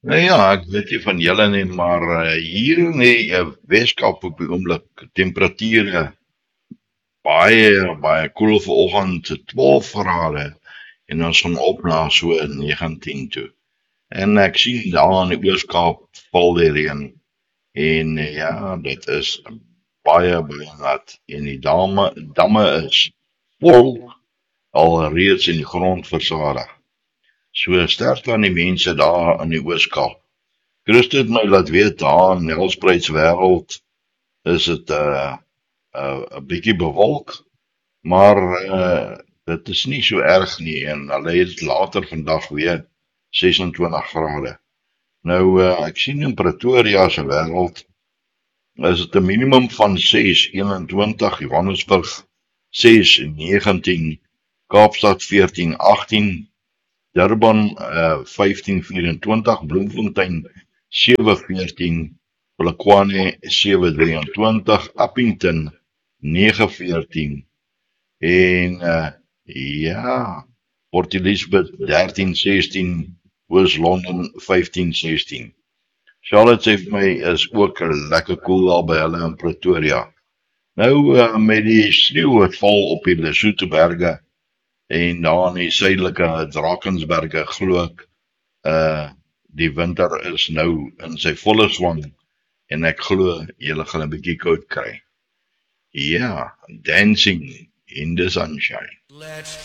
Nou ja, ek weet nie van julle nie, maar hier in die Weskaap op die oomblik temperature baie koel vanoggend se 12 grade en dan son op na so 19 toe. En ek sien daar in die Ooskaap val die reën en ja, dit is baie nat en die damme is vol alreeds in die grond versadig. So sterkte aan die mense daar in die Ooskaap. Christo het my laat weet daar in Nelspruits wêreld is dit 'n bietjie bewolk, maar dit is nie so erg nie en hulle het later vandag weer 26 grade. Nou ek sien in Pretoria se wêreld is dit 'n minimum van 6:21, Johannesburg 6:19, Kaapstad 14:18, Durban 15:24, Bloemfontein 7:14, Polokwane 7:23, Appington 9:14 en ja, Port Elizabeth 13:16, Oos-London 15:16. Charlotte sê vir my is ook lekker koel daar by hulle in Pretoria. Nou met die sneeu wat val op die Lesotho berge en daar in die suidelike Drakensberge glo ek die winter is nou in sy volle swang en ek glo julle gaan 'n bietjie koud kry. Ja, dancing in the sunshine. Let's